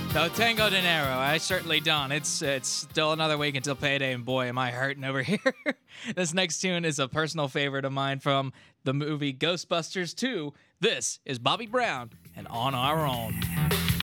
No Tango Dinero. I certainly don't. It's still another week until payday, and boy, am I hurting over here. This next tune is a personal favorite of mine from the movie Ghostbusters 2. This is Bobby Brown and On Our Own.